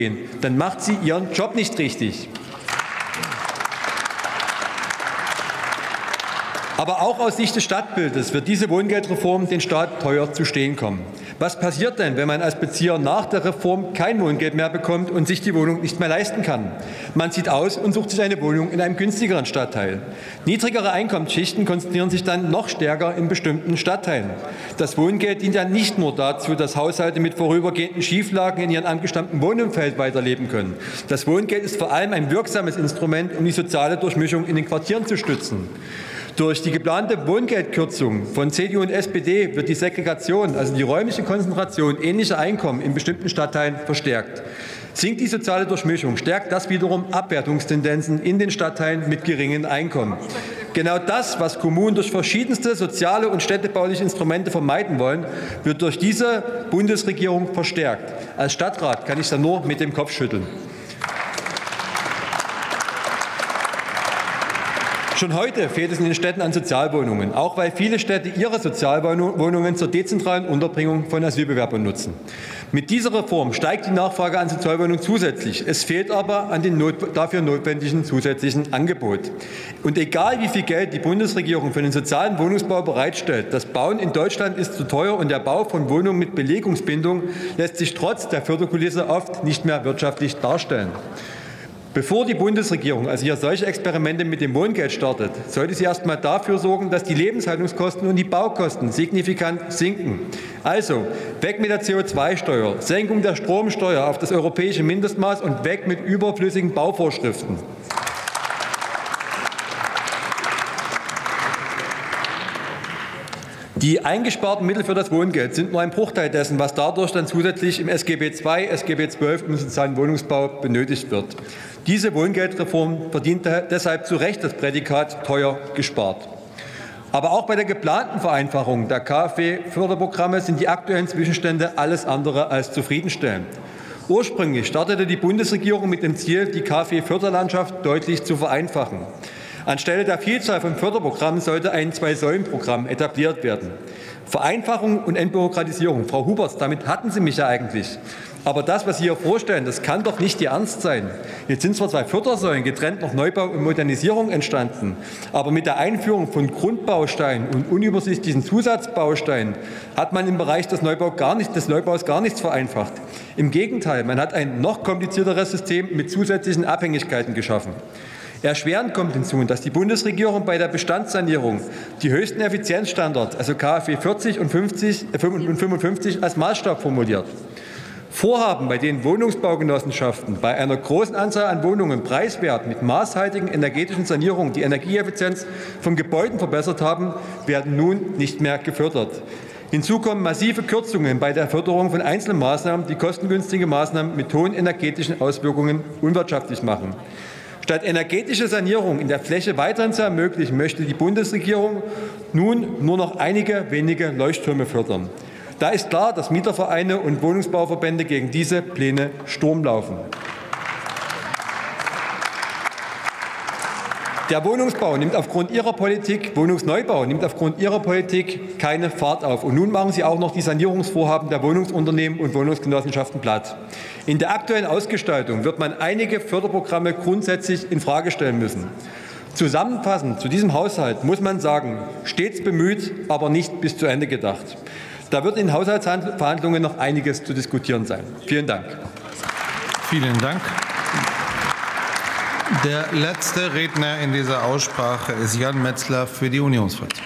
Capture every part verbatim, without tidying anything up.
dann macht sie ihren Job nicht richtig. Aber auch aus Sicht des Stadtbildes wird diese Wohngeldreform den Staat teuer zu stehen kommen. Was passiert denn, wenn man als Bezieher nach der Reform kein Wohngeld mehr bekommt und sich die Wohnung nicht mehr leisten kann? Man zieht aus und sucht sich eine Wohnung in einem günstigeren Stadtteil. Niedrigere Einkommensschichten konzentrieren sich dann noch stärker in bestimmten Stadtteilen. Das Wohngeld dient ja nicht nur dazu, dass Haushalte mit vorübergehenden Schieflagen in ihrem angestammten Wohnumfeld weiterleben können. Das Wohngeld ist vor allem ein wirksames Instrument, um die soziale Durchmischung in den Quartieren zu stützen. Durch die geplante Wohngeldkürzung von C D U und S P D wird die Segregation, also die räumliche Konzentration ähnlicher Einkommen in bestimmten Stadtteilen verstärkt. Sinkt die soziale Durchmischung, stärkt das wiederum Abwertungstendenzen in den Stadtteilen mit geringen Einkommen. Genau das, was Kommunen durch verschiedenste soziale und städtebauliche Instrumente vermeiden wollen, wird durch diese Bundesregierung verstärkt. Als Stadtrat kann ich da nur mit dem Kopf schütteln. Schon heute fehlt es in den Städten an Sozialwohnungen, auch weil viele Städte ihre Sozialwohnungen zur dezentralen Unterbringung von Asylbewerbern nutzen. Mit dieser Reform steigt die Nachfrage an Sozialwohnungen zusätzlich. Es fehlt aber an dem not- dafür notwendigen zusätzlichen Angebot. Und egal, wie viel Geld die Bundesregierung für den sozialen Wohnungsbau bereitstellt, das Bauen in Deutschland ist zu teuer und der Bau von Wohnungen mit Belegungsbindung lässt sich trotz der Förderkulisse oft nicht mehr wirtschaftlich darstellen. Bevor die Bundesregierung also hier solche Experimente mit dem Wohngeld startet, sollte sie erst einmal dafür sorgen, dass die Lebenshaltungskosten und die Baukosten signifikant sinken. Also weg mit der C O zwei Steuer, Senkung der Stromsteuer auf das europäische Mindestmaß und weg mit überflüssigen Bauvorschriften. Die eingesparten Mittel für das Wohngeld sind nur ein Bruchteil dessen, was dadurch dann zusätzlich im S G B zwei, S G B zwölf im sozialen Wohnungsbau benötigt wird. Diese Wohngeldreform verdient deshalb zu Recht das Prädikat teuer gespart. Aber auch bei der geplanten Vereinfachung der KfW-Förderprogramme sind die aktuellen Zwischenstände alles andere als zufriedenstellend. Ursprünglich startete die Bundesregierung mit dem Ziel, die KfW-Förderlandschaft deutlich zu vereinfachen. Anstelle der Vielzahl von Förderprogrammen sollte ein Zwei-Säulen-Programm etabliert werden. Vereinfachung und Entbürokratisierung. Frau Huberts, damit hatten Sie mich ja eigentlich. Aber das, was Sie hier vorstellen, das kann doch nicht Ihr Ernst sein. Jetzt sind zwar zwei Fördersäulen, getrennt noch Neubau und Modernisierung entstanden, aber mit der Einführung von Grundbausteinen und unübersichtlichen Zusatzbausteinen hat man im Bereich des, Neubau gar nicht, des Neubaus gar nichts vereinfacht. Im Gegenteil, man hat ein noch komplizierteres System mit zusätzlichen Abhängigkeiten geschaffen. Erschwerend kommt hinzu, dass die Bundesregierung bei der Bestandssanierung die höchsten Effizienzstandards, also KfW vierzig und fünfundfünfzig, als Maßstab formuliert. Vorhaben, bei denen Wohnungsbaugenossenschaften bei einer großen Anzahl an Wohnungen preiswert mit maßhaltigen energetischen Sanierungen die Energieeffizienz von Gebäuden verbessert haben, werden nun nicht mehr gefördert. Hinzu kommen massive Kürzungen bei der Förderung von einzelnen Maßnahmen, die kostengünstige Maßnahmen mit hohen energetischen Auswirkungen unwirtschaftlich machen. Statt energetische Sanierung in der Fläche weiterhin zu ermöglichen, möchte die Bundesregierung nun nur noch einige wenige Leuchttürme fördern. Da ist klar, dass Mietervereine und Wohnungsbauverbände gegen diese Pläne Sturm laufen. Der Wohnungsbau nimmt aufgrund ihrer Politik, Wohnungsneubau nimmt aufgrund ihrer Politik keine Fahrt auf. Und nun machen sie auch noch die Sanierungsvorhaben der Wohnungsunternehmen und Wohnungsgenossenschaften platt. In der aktuellen Ausgestaltung wird man einige Förderprogramme grundsätzlich in Frage stellen müssen. Zusammenfassend zu diesem Haushalt muss man sagen, stets bemüht, aber nicht bis zu Ende gedacht. Da wird in den Haushaltsverhandlungen noch einiges zu diskutieren sein. Vielen Dank. Vielen Dank. Der letzte Redner in dieser Aussprache ist Jan Metzler für die Unionsfraktion.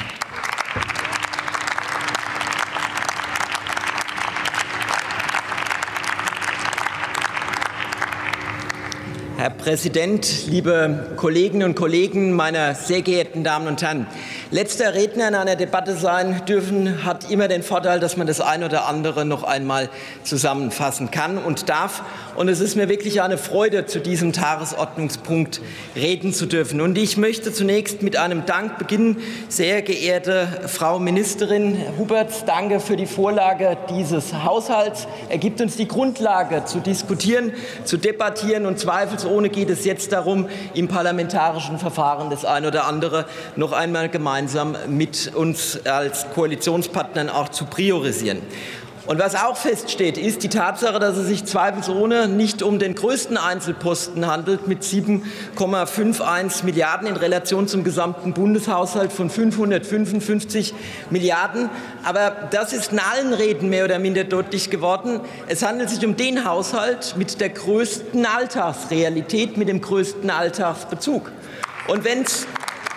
Herr Präsident, liebe Kolleginnen und Kollegen, meine sehr geehrten Damen und Herren! Letzter Redner in einer Debatte sein dürfen, hat immer den Vorteil, dass man das eine oder andere noch einmal zusammenfassen kann und darf. Und es ist mir wirklich eine Freude, zu diesem Tagesordnungspunkt reden zu dürfen. Und ich möchte zunächst mit einem Dank beginnen. Sehr geehrte Frau Ministerin Huberts, danke für die Vorlage dieses Haushalts. Er gibt uns die Grundlage zu diskutieren, zu debattieren. Und zweifelsohne geht es jetzt darum, im parlamentarischen Verfahren das eine oder andere noch einmal gemeinsam mit uns als Koalitionspartnern auch zu priorisieren. Und was auch feststeht, ist die Tatsache, dass es sich zweifelsohne nicht um den größten Einzelposten handelt mit sieben Komma einundfünfzig Milliarden in Relation zum gesamten Bundeshaushalt von fünfhundertfünfundfünfzig Milliarden. Aber das ist in allen Reden mehr oder minder deutlich geworden. Es handelt sich um den Haushalt mit der größten Alltagsrealität, mit dem größten Alltagsbezug. Und wenn es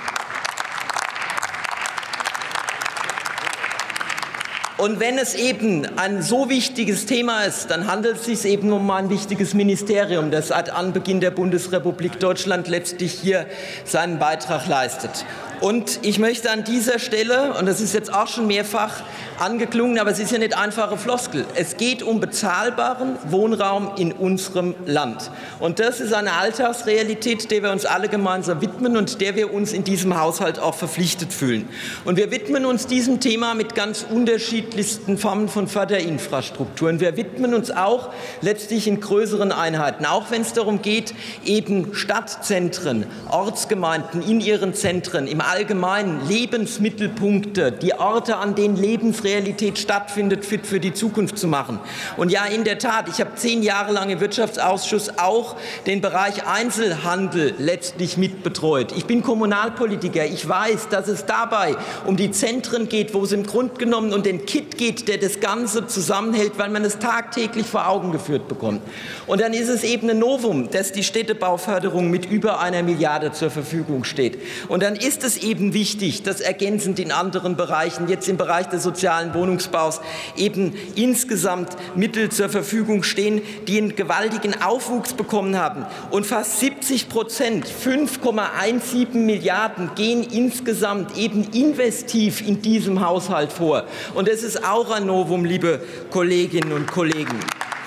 Und wenn es eben ein so wichtiges Thema ist, dann handelt es sich eben um ein wichtiges Ministerium, das seit Anbeginn der Bundesrepublik Deutschland letztlich hier seinen Beitrag leistet. Und ich möchte an dieser Stelle, und das ist jetzt auch schon mehrfach angeklungen, aber es ist ja nicht einfache Floskel, es geht um bezahlbaren Wohnraum in unserem Land. Und das ist eine Alltagsrealität, der wir uns alle gemeinsam widmen und der wir uns in diesem Haushalt auch verpflichtet fühlen. Und wir widmen uns diesem Thema mit ganz unterschiedlichsten Formen von Förderinfrastrukturen. Wir widmen uns auch letztlich in größeren Einheiten, auch wenn es darum geht, eben Stadtzentren, Ortsgemeinden in ihren Zentren, im Allgemeinen Lebensmittelpunkte, die Orte, an denen Lebensrealität stattfindet, fit für die Zukunft zu machen. Und ja, in der Tat, ich habe zehn Jahre lang im Wirtschaftsausschuss auch den Bereich Einzelhandel letztlich mitbetreut. Ich bin Kommunalpolitiker. Ich weiß, dass es dabei um die Zentren geht, wo es im Grunde genommen um den Kit geht, der das Ganze zusammenhält, weil man es tagtäglich vor Augen geführt bekommt. Und dann ist es eben ein Novum, dass die Städtebauförderung mit über einer Milliarde zur Verfügung steht. Und dann ist es eben wichtig, dass ergänzend in anderen Bereichen, jetzt im Bereich des sozialen Wohnungsbaus, eben insgesamt Mittel zur Verfügung stehen, die einen gewaltigen Aufwuchs bekommen haben. Und fast siebzig Prozent, fünf Komma siebzehn Milliarden, gehen insgesamt eben investiv in diesem Haushalt vor. Und das ist auch ein Novum, liebe Kolleginnen und Kollegen.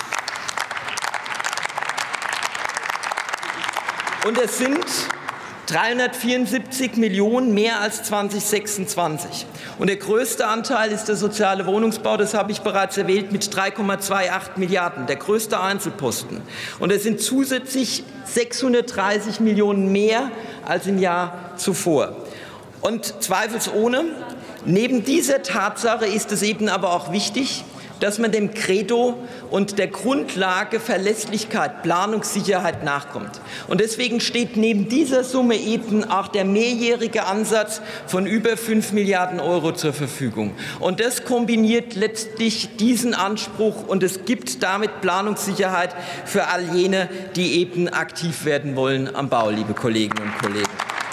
Und es sind dreihundertvierundsiebzig Millionen mehr als zweitausendsechsundzwanzig. Und der größte Anteil ist der soziale Wohnungsbau, das habe ich bereits erwähnt, mit drei Komma achtundzwanzig Milliarden, der größte Einzelposten. Und es sind zusätzlich sechshundertdreißig Millionen mehr als im Jahr zuvor. Und zweifelsohne, neben dieser Tatsache ist es eben aber auch wichtig, dass man dem Credo und der Grundlage Verlässlichkeit, Planungssicherheit nachkommt. Und deswegen steht neben dieser Summe eben auch der mehrjährige Ansatz von über fünf Milliarden Euro zur Verfügung. Und das kombiniert letztlich diesen Anspruch und es gibt damit Planungssicherheit für all jene, die eben aktiv werden wollen am Bau, liebe Kolleginnen und Kollegen.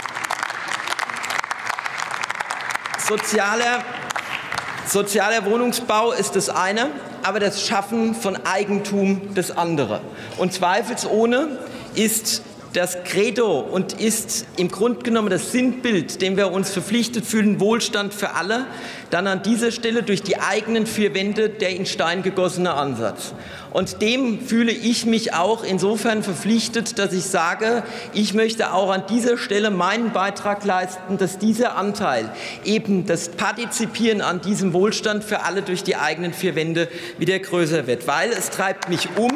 Sozialer Sozialer Wohnungsbau ist das eine, aber das Schaffen von Eigentum das andere. Und zweifelsohne ist das Credo und ist im Grunde genommen das Sinnbild, dem wir uns verpflichtet fühlen, Wohlstand für alle, dann an dieser Stelle durch die eigenen vier Wände der in Stein gegossene Ansatz. Und dem fühle ich mich auch insofern verpflichtet, dass ich sage, ich möchte auch an dieser Stelle meinen Beitrag leisten, dass dieser Anteil, eben das Partizipieren an diesem Wohlstand für alle durch die eigenen vier Wände wieder größer wird. Weil es treibt mich um,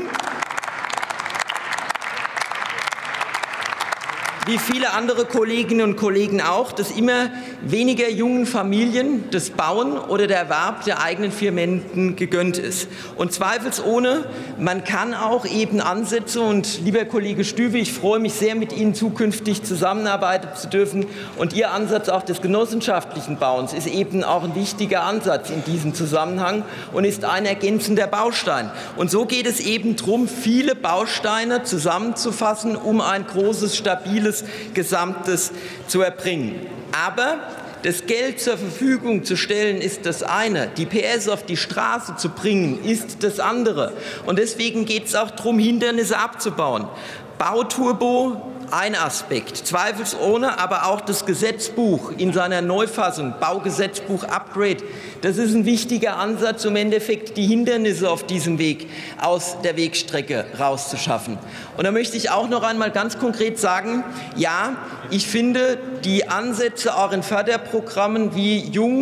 wie viele andere Kolleginnen und Kollegen auch, dass immer weniger jungen Familien das Bauen oder der Erwerb der eigenen vier Wänden gegönnt ist. Und zweifelsohne, man kann auch eben Ansätze, und lieber Kollege Stüwe, ich freue mich sehr, mit Ihnen zukünftig zusammenarbeiten zu dürfen. Und Ihr Ansatz auch des genossenschaftlichen Bauens ist eben auch ein wichtiger Ansatz in diesem Zusammenhang und ist ein ergänzender Baustein. Und so geht es eben darum, viele Bausteine zusammenzufassen, um ein großes, stabiles Gesamtes zu erbringen. Aber das Geld zur Verfügung zu stellen ist das eine, die P S auf die Straße zu bringen ist das andere. Und deswegen geht es auch darum, Hindernisse abzubauen. Bauturbo, ein Aspekt, zweifelsohne, aber auch das Gesetzbuch in seiner Neufassung, Baugesetzbuch Upgrade, das ist ein wichtiger Ansatz, um im Endeffekt die Hindernisse auf diesem Weg aus der Wegstrecke rauszuschaffen. Und da möchte ich auch noch einmal ganz konkret sagen, ja, ich finde die Ansätze auch in Förderprogrammen wie Jung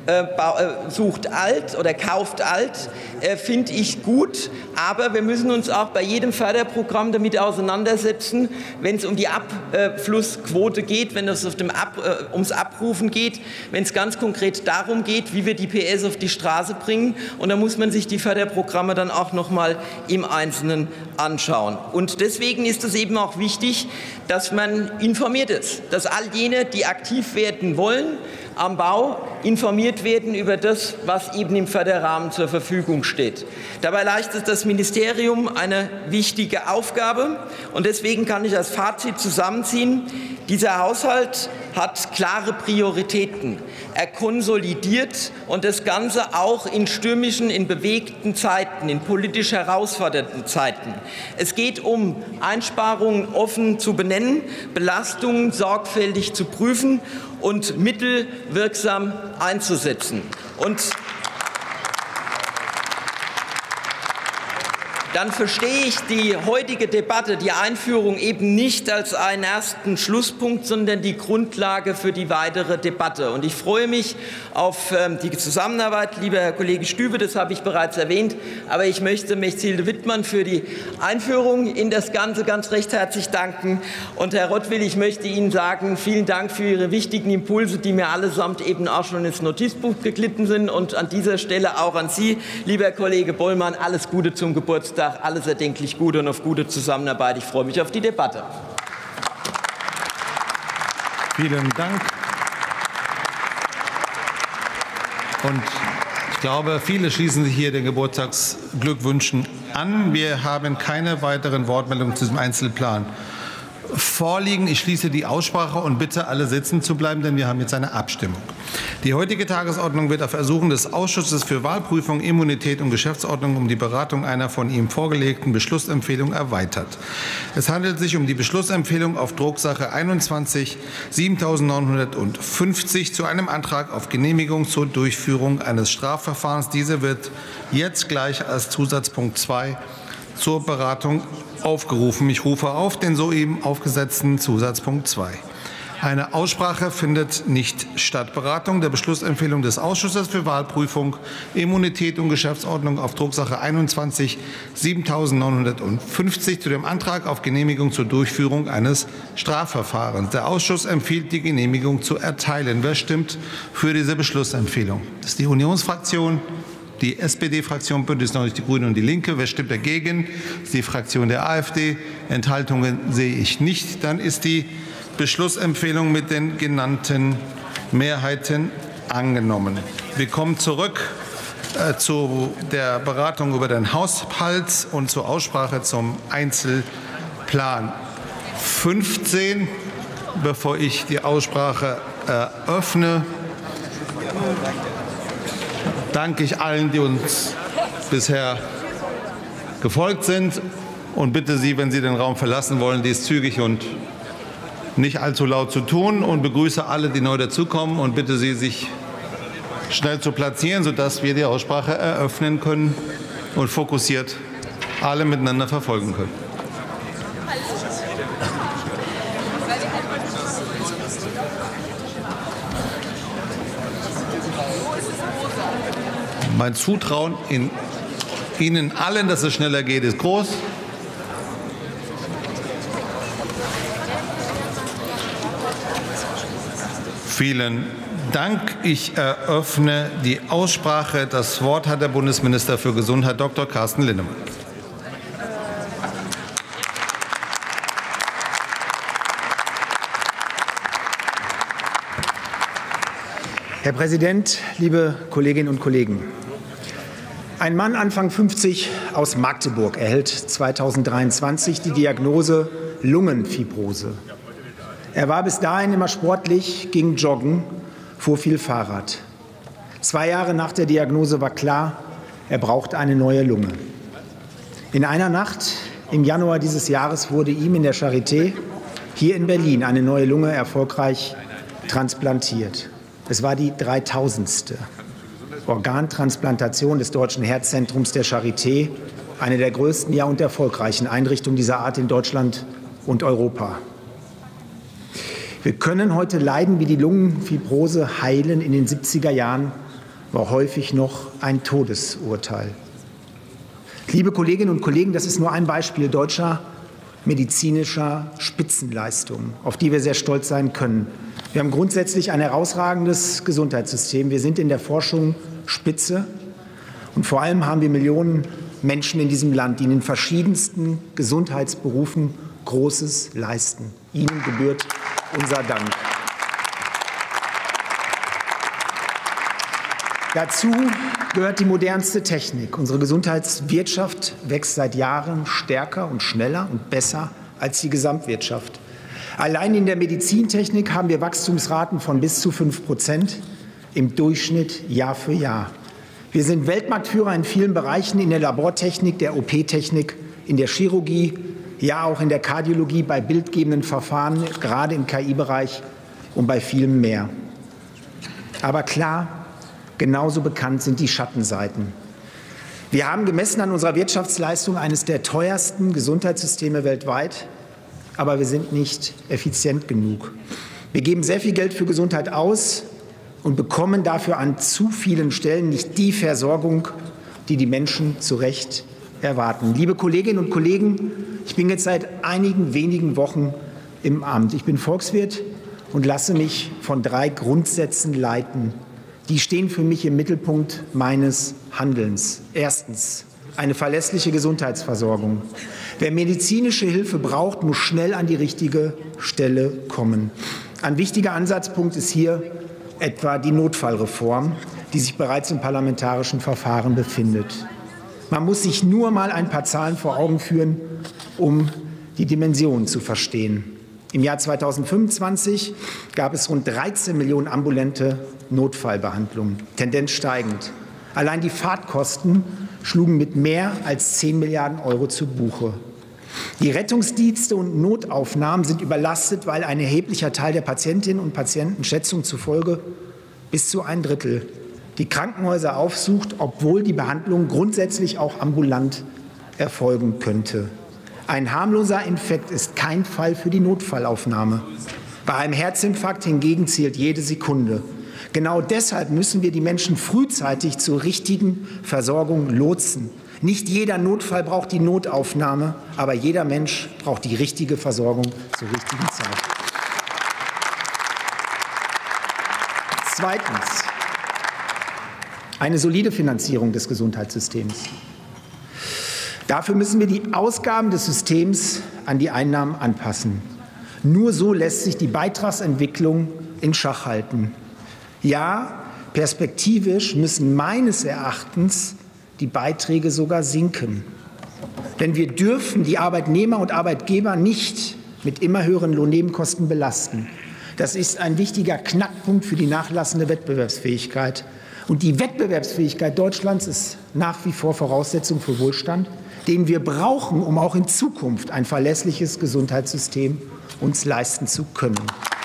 äh, sucht alt oder kauft alt, äh, finde ich gut. Aber wir müssen uns auch bei jedem Förderprogramm damit auseinandersetzen, wenn es um die Abflussquote geht, wenn es auf dem Ab, äh, ums Abrufen geht, wenn es ganz konkret darum geht, wie wir die P S auf die Straße bringen. Und da muss man sich die Förderprogramme dann auch noch mal im Einzelnen anschauen. Und deswegen ist es eben auch wichtig, dass man informiert ist, dass all jene, die aktiv werden wollen am Bau, informiert werden über das, was eben im Förderrahmen zur Verfügung steht. Dabei leistet das Ministerium eine wichtige Aufgabe, und deswegen kann ich als Fazit zusammenziehen: Dieser Haushalt hat klare Prioritäten. Er konsolidiert, und das Ganze auch in stürmischen, in bewegten Zeiten, in politisch herausfordernden Zeiten. Es geht um Einsparungen offen zu benennen, Belastungen sorgfältig zu prüfen und Mittel wirksam einzusetzen. Und dann verstehe ich die heutige Debatte, die Einführung eben nicht als einen ersten Schlusspunkt, sondern die Grundlage für die weitere Debatte. Und ich freue mich auf die Zusammenarbeit, lieber Herr Kollege Stübe, das habe ich bereits erwähnt. Aber ich möchte Mechthilde Wittmann für die Einführung in das Ganze ganz recht herzlich danken. Und Herr Rottwil, ich möchte Ihnen sagen, vielen Dank für Ihre wichtigen Impulse, die mir allesamt eben auch schon ins Notizbuch geglitten sind. Und an dieser Stelle auch an Sie, lieber Kollege Bollmann, alles Gute zum Geburtstag. Alles erdenklich Gute und auf gute Zusammenarbeit. Ich freue mich auf die Debatte. Vielen Dank. Und ich glaube, viele schließen sich hier den Geburtstagsglückwünschen an. Wir haben keine weiteren Wortmeldungen zu diesem Einzelplan vorliegen. Ich schließe die Aussprache und bitte alle sitzen zu bleiben, denn wir haben jetzt eine Abstimmung. Die heutige Tagesordnung wird auf Ersuchen des Ausschusses für Wahlprüfung, Immunität und Geschäftsordnung um die Beratung einer von ihm vorgelegten Beschlussempfehlung erweitert. Es handelt sich um die Beschlussempfehlung auf Drucksache einundzwanzig siebentausendneunhundertfünfzig zu einem Antrag auf Genehmigung zur Durchführung eines Strafverfahrens. Diese wird jetzt gleich als Zusatzpunkt zwei zur Beratung aufgerufen. Ich rufe auf den soeben aufgesetzten Zusatzpunkt zwei. Eine Aussprache findet nicht statt. Beratung der Beschlussempfehlung des Ausschusses für Wahlprüfung, Immunität und Geschäftsordnung auf Drucksache einundzwanzig siebentausendneunhundertfünfzig zu dem Antrag auf Genehmigung zur Durchführung eines Strafverfahrens. Der Ausschuss empfiehlt, die Genehmigung zu erteilen. Wer stimmt für diese Beschlussempfehlung? Das ist die Unionsfraktion, die S P D-Fraktion, Bündnis neunzig Die Grünen und die Linke. Wer stimmt dagegen? Das ist die Fraktion der AfD. Enthaltungen sehe ich nicht. Dann ist die Beschlussempfehlung mit den genannten Mehrheiten angenommen. Wir kommen zurück äh, zu der Beratung über den Haushalt und zur Aussprache zum Einzelplan fünfzehn. Bevor ich die Aussprache eröffne, danke ich allen, die uns bisher gefolgt sind, und bitte Sie, wenn Sie den Raum verlassen wollen, dies zügig und nicht allzu laut zu tun, und begrüße alle, die neu dazukommen, und bitte Sie, sich schnell zu platzieren, sodass wir die Aussprache eröffnen können und fokussiert alle miteinander verfolgen können. Mein Zutrauen in Ihnen allen, dass es schneller geht, ist groß. Vielen Dank. Ich eröffne die Aussprache. Das Wort hat der Bundesminister für Gesundheit, Doktor Carsten Linnemann. Herr Präsident, liebe Kolleginnen und Kollegen! Ein Mann Anfang fünfzig aus Magdeburg erhält zweitausenddreiundzwanzig die Diagnose Lungenfibrose. Er war bis dahin immer sportlich, ging joggen, fuhr viel Fahrrad. Zwei Jahre nach der Diagnose war klar, er braucht eine neue Lunge. In einer Nacht im Januar dieses Jahres wurde ihm in der Charité hier in Berlin eine neue Lunge erfolgreich transplantiert. Es war die dreitausendste Organtransplantation des Deutschen Herzzentrums der Charité, eine der größten, ja und erfolgreichen Einrichtungen dieser Art in Deutschland und Europa. Wir können heute Leiden wie die Lungenfibrose heilen. In den siebziger Jahren war häufig noch ein Todesurteil. Liebe Kolleginnen und Kollegen, das ist nur ein Beispiel deutscher medizinischer Spitzenleistungen, auf die wir sehr stolz sein können. Wir haben grundsätzlich ein herausragendes Gesundheitssystem. Wir sind in der Forschung Spitze. Und vor allem haben wir Millionen Menschen in diesem Land, die in den verschiedensten Gesundheitsberufen Großes leisten. Ihnen gebührt unser Dank. Dazu gehört die modernste Technik. Unsere Gesundheitswirtschaft wächst seit Jahren stärker und schneller und besser als die Gesamtwirtschaft. Allein in der Medizintechnik haben wir Wachstumsraten von bis zu fünf Prozent im Durchschnitt Jahr für Jahr. Wir sind Weltmarktführer in vielen Bereichen, in der Labortechnik, der O P-Technik, in der Chirurgie, ja auch in der Kardiologie, bei bildgebenden Verfahren, gerade im K I-Bereich und bei vielem mehr. Aber klar, genauso bekannt sind die Schattenseiten. Wir haben gemessen an unserer Wirtschaftsleistung eines der teuersten Gesundheitssysteme weltweit, aber wir sind nicht effizient genug. Wir geben sehr viel Geld für Gesundheit aus und bekommen dafür an zu vielen Stellen nicht die Versorgung, die die Menschen zu Recht erwarten. Liebe Kolleginnen und Kollegen, ich bin jetzt seit einigen wenigen Wochen im Amt. Ich bin Volkswirt und lasse mich von drei Grundsätzen leiten. Die stehen für mich im Mittelpunkt meines Handelns. Erstens, eine verlässliche Gesundheitsversorgung. Wer medizinische Hilfe braucht, muss schnell an die richtige Stelle kommen. Ein wichtiger Ansatzpunkt ist hier etwa die Notfallreform, die sich bereits im parlamentarischen Verfahren befindet. Man muss sich nur mal ein paar Zahlen vor Augen führen, um die Dimension zu verstehen. Im Jahr zweitausendfünfundzwanzig gab es rund dreizehn Millionen ambulante Notfallbehandlungen, Tendenz steigend. Allein die Fahrtkosten schlugen mit mehr als zehn Milliarden Euro zu Buche. Die Rettungsdienste und Notaufnahmen sind überlastet, weil ein erheblicher Teil der Patientinnen und Patienten Schätzungen zufolge bis zu ein Drittel die Krankenhäuser aufsucht, obwohl die Behandlung grundsätzlich auch ambulant erfolgen könnte. Ein harmloser Infekt ist kein Fall für die Notfallaufnahme. Bei einem Herzinfarkt hingegen zählt jede Sekunde. Genau deshalb müssen wir die Menschen frühzeitig zur richtigen Versorgung lotsen. Nicht jeder Notfall braucht die Notaufnahme, aber jeder Mensch braucht die richtige Versorgung zur richtigen Zeit. Zweitens, eine solide Finanzierung des Gesundheitssystems. Dafür müssen wir die Ausgaben des Systems an die Einnahmen anpassen. Nur so lässt sich die Beitragsentwicklung in Schach halten. Ja, perspektivisch müssen meines Erachtens die Beiträge sogar sinken. Denn wir dürfen die Arbeitnehmer und Arbeitgeber nicht mit immer höheren Lohnnebenkosten belasten. Das ist ein wichtiger Knackpunkt für die nachlassende Wettbewerbsfähigkeit. Und die Wettbewerbsfähigkeit Deutschlands ist nach wie vor Voraussetzung für Wohlstand, den wir brauchen, um auch in Zukunft ein verlässliches Gesundheitssystem uns leisten zu können.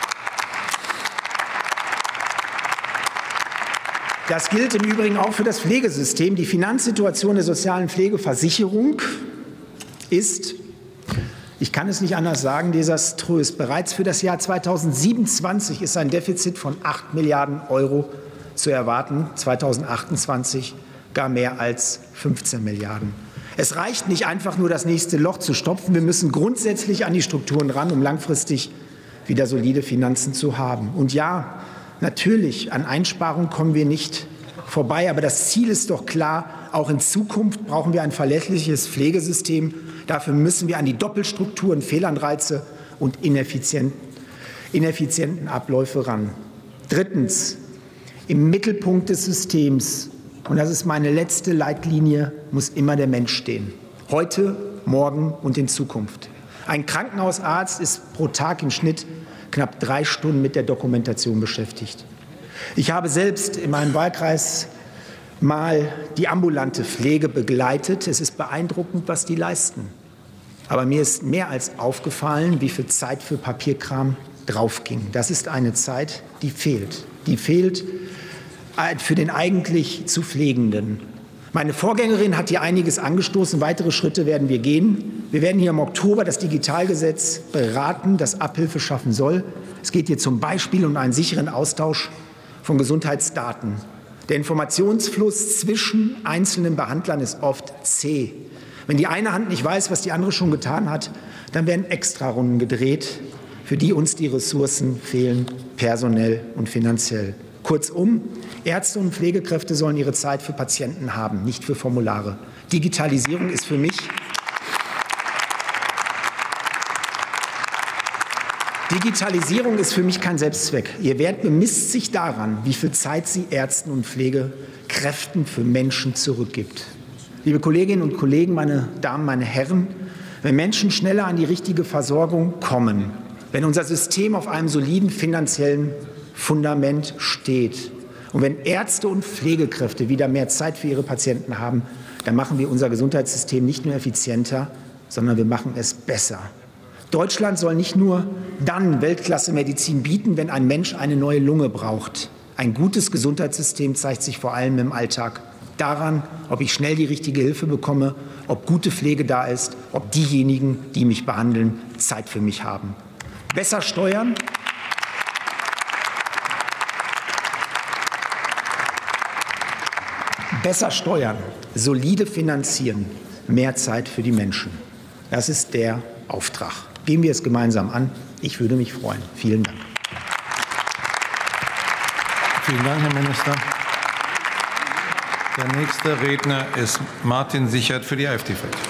Das gilt im Übrigen auch für das Pflegesystem. Die Finanzsituation der sozialen Pflegeversicherung ist, ich kann es nicht anders sagen, desaströs. Bereits für das Jahr zweitausendsiebenundzwanzig ist ein Defizit von acht Milliarden Euro zu erwarten, zweitausendachtundzwanzig gar mehr als fünfzehn Milliarden. Es reicht nicht einfach nur, das nächste Loch zu stopfen. Wir müssen grundsätzlich an die Strukturen ran, um langfristig wieder solide Finanzen zu haben. Und ja, natürlich, an Einsparungen kommen wir nicht vorbei. Aber das Ziel ist doch klar, auch in Zukunft brauchen wir ein verlässliches Pflegesystem. Dafür müssen wir an die Doppelstrukturen, Fehlanreize und ineffizienten Abläufe ran. Drittens, im Mittelpunkt des Systems, und das ist meine letzte Leitlinie, muss immer der Mensch stehen. Heute, morgen und in Zukunft. Ein Krankenhausarzt ist pro Tag im Schnitt knapp drei Stunden mit der Dokumentation beschäftigt. Ich habe selbst in meinem Wahlkreis mal die ambulante Pflege begleitet. Es ist beeindruckend, was die leisten. Aber mir ist mehr als aufgefallen, wie viel Zeit für Papierkram draufging. Das ist eine Zeit, die fehlt. Die fehlt für den eigentlich zu Pflegenden. Meine Vorgängerin hat hier einiges angestoßen. Weitere Schritte werden wir gehen. Wir werden hier im Oktober das Digitalgesetz beraten, das Abhilfe schaffen soll. Es geht hier zum Beispiel um einen sicheren Austausch von Gesundheitsdaten. Der Informationsfluss zwischen einzelnen Behandlern ist oft zäh. Wenn die eine Hand nicht weiß, was die andere schon getan hat, dann werden Extrarunden gedreht, für die uns die Ressourcen fehlen, personell und finanziell. Kurzum, Ärzte und Pflegekräfte sollen ihre Zeit für Patienten haben, nicht für Formulare. Digitalisierung ist für mich Digitalisierung ist für mich kein Selbstzweck. Ihr Wert bemisst sich daran, wie viel Zeit sie Ärzten und Pflegekräften für Menschen zurückgibt. Liebe Kolleginnen und Kollegen, meine Damen, meine Herren, wenn Menschen schneller an die richtige Versorgung kommen, wenn unser System auf einem soliden finanziellen Fundament steht und wenn Ärzte und Pflegekräfte wieder mehr Zeit für ihre Patienten haben, dann machen wir unser Gesundheitssystem nicht nur effizienter, sondern wir machen es besser. Deutschland soll nicht nur dann Weltklasse-Medizin bieten, wenn ein Mensch eine neue Lunge braucht. Ein gutes Gesundheitssystem zeigt sich vor allem im Alltag daran, ob ich schnell die richtige Hilfe bekomme, ob gute Pflege da ist, ob diejenigen, die mich behandeln, Zeit für mich haben. Besser steuern. Besser steuern, solide finanzieren, mehr Zeit für die Menschen. Das ist der Auftrag. Gehen wir es gemeinsam an. Ich würde mich freuen. Vielen Dank. Vielen Dank, Herr Minister. Der nächste Redner ist Martin Sichert für die AfD-Fraktion.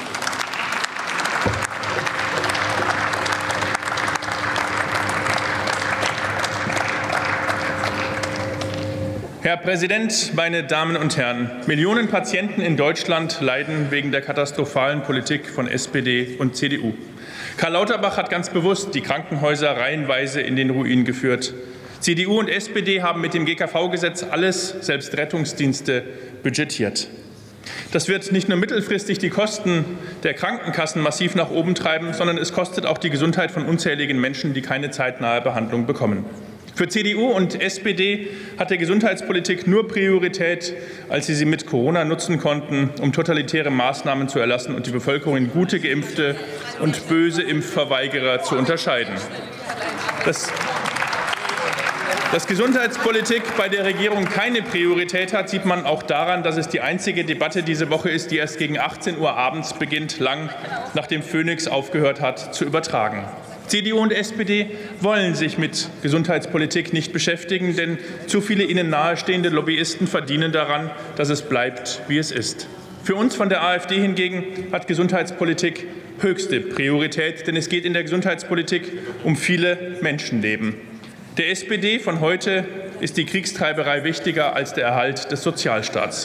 Herr Präsident, meine Damen und Herren! Millionen Patienten in Deutschland leiden wegen der katastrophalen Politik von S P D und C D U. Karl Lauterbach hat ganz bewusst die Krankenhäuser reihenweise in den Ruin geführt. C D U und S P D haben mit dem G K V-Gesetz alles, selbst Rettungsdienste, budgetiert. Das wird nicht nur mittelfristig die Kosten der Krankenkassen massiv nach oben treiben, sondern es kostet auch die Gesundheit von unzähligen Menschen, die keine zeitnahe Behandlung bekommen. Für C D U und S P D hat der Gesundheitspolitik nur Priorität, als sie sie mit Corona nutzen konnten, um totalitäre Maßnahmen zu erlassen und die Bevölkerung in gute Geimpfte und böse Impfverweigerer zu unterscheiden. Das Dass Gesundheitspolitik bei der Regierung keine Priorität hat, sieht man auch daran, dass es die einzige Debatte diese Woche ist, die erst gegen achtzehn Uhr abends beginnt, lang nachdem Phoenix aufgehört hat zu übertragen. C D U und S P D wollen sich mit Gesundheitspolitik nicht beschäftigen, denn zu viele ihnen nahestehende Lobbyisten verdienen daran, dass es bleibt, wie es ist. Für uns von der AfD hingegen hat Gesundheitspolitik höchste Priorität, denn es geht in der Gesundheitspolitik um viele Menschenleben. Der S P D von heute ist die Kriegstreiberei wichtiger als der Erhalt des Sozialstaats.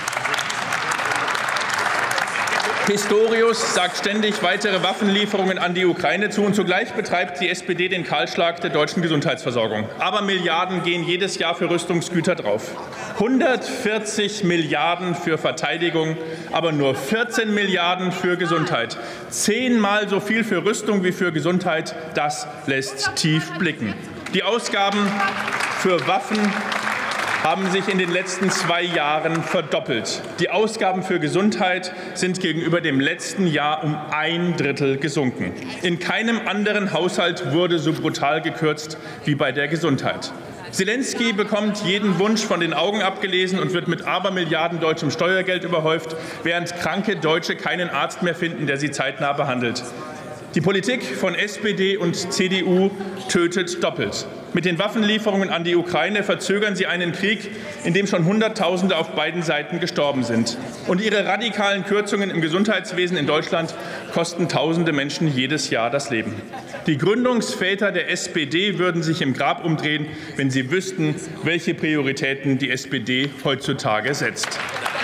Pistorius sagt ständig weitere Waffenlieferungen an die Ukraine zu, und zugleich betreibt die S P D den Kahlschlag der deutschen Gesundheitsversorgung. Aber Milliarden gehen jedes Jahr für Rüstungsgüter drauf. hundertvierzig Milliarden für Verteidigung, aber nur vierzehn Milliarden für Gesundheit. Zehnmal so viel für Rüstung wie für Gesundheit. Das lässt tief blicken. Die Ausgaben für Waffen haben sich in den letzten zwei Jahren verdoppelt. Die Ausgaben für Gesundheit sind gegenüber dem letzten Jahr um ein Drittel gesunken. In keinem anderen Haushalt wurde so brutal gekürzt wie bei der Gesundheit. Zelensky bekommt jeden Wunsch von den Augen abgelesen und wird mit Abermilliarden deutschem Steuergeld überhäuft, während kranke Deutsche keinen Arzt mehr finden, der sie zeitnah behandelt. Die Politik von S P D und C D U tötet doppelt. Mit den Waffenlieferungen an die Ukraine verzögern sie einen Krieg, in dem schon Hunderttausende auf beiden Seiten gestorben sind. Und ihre radikalen Kürzungen im Gesundheitswesen in Deutschland kosten Tausende Menschen jedes Jahr das Leben. Die Gründungsväter der S P D würden sich im Grab umdrehen, wenn sie wüssten, welche Prioritäten die S P D heutzutage setzt.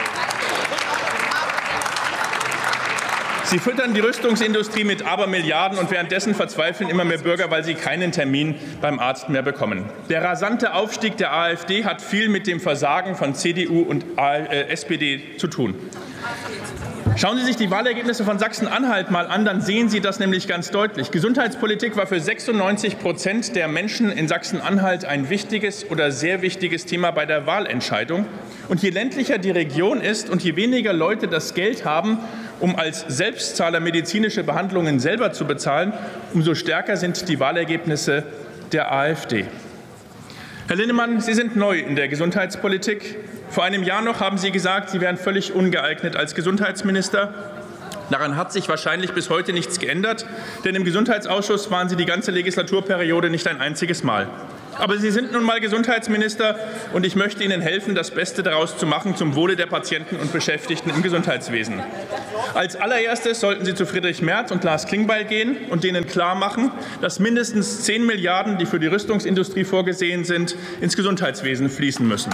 Sie füttern die Rüstungsindustrie mit Abermilliarden, und währenddessen verzweifeln immer mehr Bürger, weil sie keinen Termin beim Arzt mehr bekommen. Der rasante Aufstieg der AfD hat viel mit dem Versagen von C D U und S P D zu tun. Schauen Sie sich die Wahlergebnisse von Sachsen-Anhalt mal an, dann sehen Sie das nämlich ganz deutlich. Gesundheitspolitik war für sechsundneunzig Prozent der Menschen in Sachsen-Anhalt ein wichtiges oder sehr wichtiges Thema bei der Wahlentscheidung. Und je ländlicher die Region ist und je weniger Leute das Geld haben, um als Selbstzahler medizinische Behandlungen selber zu bezahlen, umso stärker sind die Wahlergebnisse der AfD. Herr Linnemann, Sie sind neu in der Gesundheitspolitik. Vor einem Jahr noch haben Sie gesagt, Sie wären völlig ungeeignet als Gesundheitsminister. Daran hat sich wahrscheinlich bis heute nichts geändert, denn im Gesundheitsausschuss waren Sie die ganze Legislaturperiode nicht ein einziges Mal. Aber Sie sind nun mal Gesundheitsminister, und ich möchte Ihnen helfen, das Beste daraus zu machen zum Wohle der Patienten und Beschäftigten im Gesundheitswesen. Als allererstes sollten Sie zu Friedrich Merz und Lars Klingbeil gehen und denen klarmachen, dass mindestens zehn Milliarden, die für die Rüstungsindustrie vorgesehen sind, ins Gesundheitswesen fließen müssen.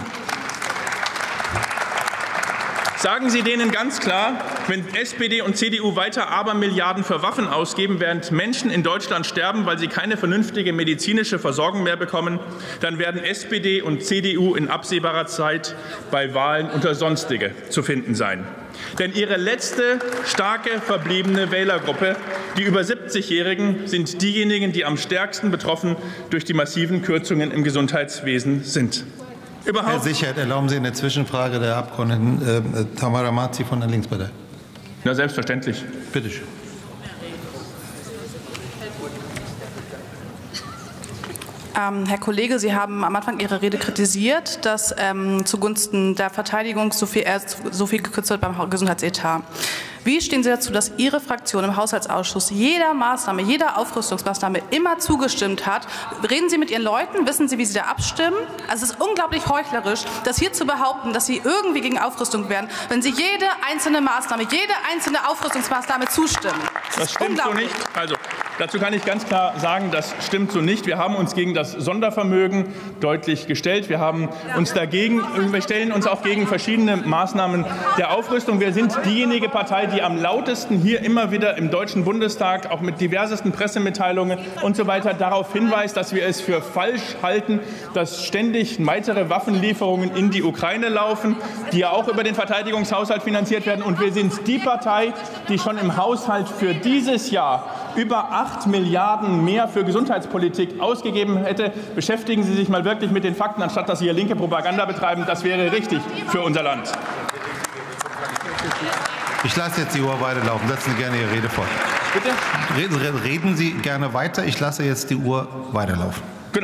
Sagen Sie denen ganz klar, wenn S P D und C D U weiter Abermilliarden für Waffen ausgeben, während Menschen in Deutschland sterben, weil sie keine vernünftige medizinische Versorgung mehr bekommen, dann werden S P D und C D U in absehbarer Zeit bei Wahlen unter Sonstige zu finden sein. Denn ihre letzte starke verbliebene Wählergruppe, die über siebzigjährigen, sind diejenigen, die am stärksten betroffen durch die massiven Kürzungen im Gesundheitswesen sind. Überhaupt. Herr Sichert, erlauben Sie eine Zwischenfrage der Abgeordneten äh, Tamara Marzi von der Linkspartei. Ja, selbstverständlich. Bitte schön. Ähm, Herr Kollege, Sie haben am Anfang Ihrer Rede kritisiert, dass ähm, zugunsten der Verteidigung so viel, äh, so viel gekürzt wird beim Gesundheitsetat. Wie stehen Sie dazu, dass Ihre Fraktion im Haushaltsausschuss jeder Maßnahme, jeder Aufrüstungsmaßnahme immer zugestimmt hat? Reden Sie mit Ihren Leuten? Wissen Sie, wie Sie da abstimmen? Also es ist unglaublich heuchlerisch, das hier zu behaupten, dass Sie irgendwie gegen Aufrüstung wären, wenn Sie jede einzelne Maßnahme, jede einzelne Aufrüstungsmaßnahme zustimmen. Das, das stimmt so nicht. Also, dazu kann ich ganz klar sagen, das stimmt so nicht. Wir haben uns gegen das Sondervermögen deutlich gestellt. Wir haben uns dagegen, wir stellen uns auch gegen verschiedene Maßnahmen der Aufrüstung. Wir sind diejenige Partei, die am lautesten hier immer wieder im Deutschen Bundestag, auch mit diversesten Pressemitteilungen und so weiter, darauf hinweist, dass wir es für falsch halten, dass ständig weitere Waffenlieferungen in die Ukraine laufen, die ja auch über den Verteidigungshaushalt finanziert werden. Und wir sind die Partei, die schon im Haushalt für dieses Jahr über acht Milliarden mehr für Gesundheitspolitik ausgegeben hätte. Beschäftigen Sie sich mal wirklich mit den Fakten, anstatt dass Sie hier linke Propaganda betreiben. Das wäre richtig für unser Land. Ich lasse jetzt die Uhr weiterlaufen. Setzen Sie gerne Ihre Rede fort. Bitte? Reden, reden Sie gerne weiter. Ich lasse jetzt die Uhr weiterlaufen. Genau.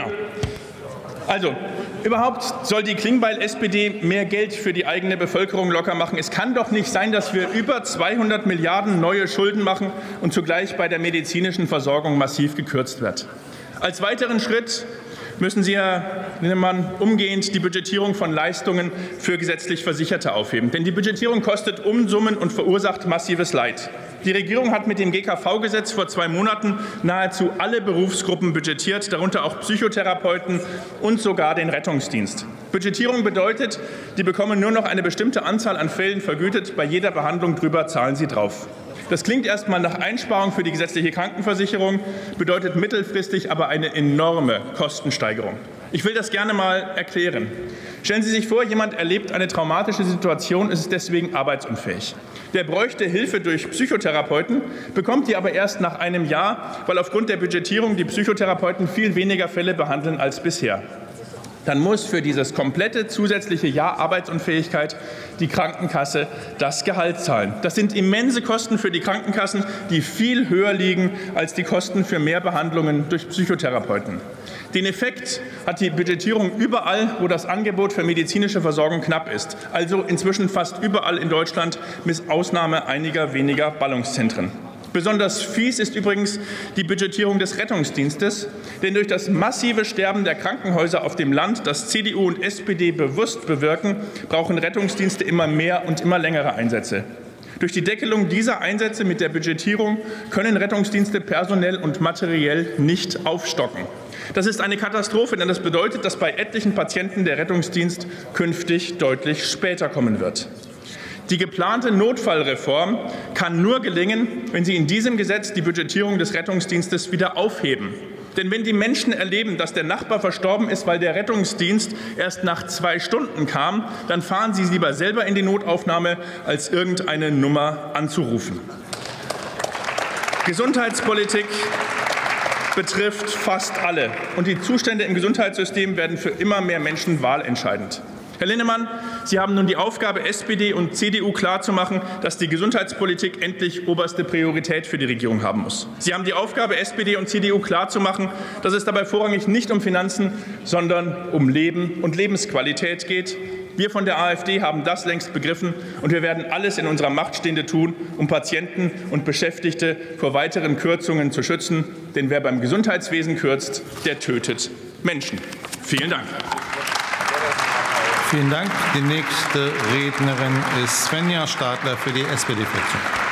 Also, überhaupt soll die Klingbeil-S P D mehr Geld für die eigene Bevölkerung locker machen. Es kann doch nicht sein, dass wir über zweihundert Milliarden neue Schulden machen und zugleich bei der medizinischen Versorgung massiv gekürzt wird. Als weiteren Schritt müssen Sie, Herr Linnemann, umgehend die Budgetierung von Leistungen für gesetzlich Versicherte aufheben. Denn die Budgetierung kostet Unsummen und verursacht massives Leid. Die Regierung hat mit dem G K V-Gesetz vor zwei Monaten nahezu alle Berufsgruppen budgetiert, darunter auch Psychotherapeuten und sogar den Rettungsdienst. Budgetierung bedeutet, die bekommen nur noch eine bestimmte Anzahl an Fällen vergütet. Bei jeder Behandlung drüber zahlen sie drauf. Das klingt erst mal nach Einsparung für die gesetzliche Krankenversicherung, bedeutet mittelfristig aber eine enorme Kostensteigerung. Ich will das gerne mal erklären. Stellen Sie sich vor, jemand erlebt eine traumatische Situation, ist deswegen arbeitsunfähig. Der bräuchte Hilfe durch Psychotherapeuten, bekommt die aber erst nach einem Jahr, weil aufgrund der Budgetierung die Psychotherapeuten viel weniger Fälle behandeln als bisher. Dann muss für dieses komplette zusätzliche Jahr Arbeitsunfähigkeit die Krankenkasse das Gehalt zahlen. Das sind immense Kosten für die Krankenkassen, die viel höher liegen als die Kosten für mehr Behandlungen durch Psychotherapeuten. Den Effekt hat die Budgetierung überall, wo das Angebot für medizinische Versorgung knapp ist, also inzwischen fast überall in Deutschland, mit Ausnahme einiger weniger Ballungszentren. Besonders fies ist übrigens die Budgetierung des Rettungsdienstes, denn durch das massive Sterben der Krankenhäuser auf dem Land, das C D U und S P D bewusst bewirken, brauchen Rettungsdienste immer mehr und immer längere Einsätze. Durch die Deckelung dieser Einsätze mit der Budgetierung können Rettungsdienste personell und materiell nicht aufstocken. Das ist eine Katastrophe, denn das bedeutet, dass bei etlichen Patienten der Rettungsdienst künftig deutlich später kommen wird. Die geplante Notfallreform kann nur gelingen, wenn Sie in diesem Gesetz die Budgetierung des Rettungsdienstes wieder aufheben. Denn wenn die Menschen erleben, dass der Nachbar verstorben ist, weil der Rettungsdienst erst nach zwei Stunden kam, dann fahren Sie lieber selber in die Notaufnahme, als irgendeine Nummer anzurufen. Gesundheitspolitik betrifft fast alle. Und die Zustände im Gesundheitssystem werden für immer mehr Menschen wahlentscheidend. Herr Linnemann, Sie haben nun die Aufgabe, S P D und C D U klarzumachen, dass die Gesundheitspolitik endlich oberste Priorität für die Regierung haben muss. Sie haben die Aufgabe, S P D und C D U klarzumachen, dass es dabei vorrangig nicht um Finanzen, sondern um Leben und Lebensqualität geht. Wir von der AfD haben das längst begriffen, und wir werden alles in unserer Macht Stehende tun, um Patienten und Beschäftigte vor weiteren Kürzungen zu schützen. Denn wer beim Gesundheitswesen kürzt, der tötet Menschen. Vielen Dank. Vielen Dank. Die nächste Rednerin ist Svenja Stadler für die S P D-Fraktion.